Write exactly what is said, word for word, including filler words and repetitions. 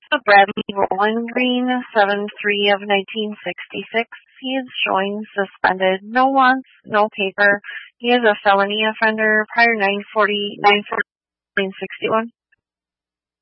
Uh, Bradley Roland Green, seven three of nineteen sixty-six. He is showing suspended. No wants, no paper. He is a felony offender, prior nine forty, nine forty, nine sixty-one.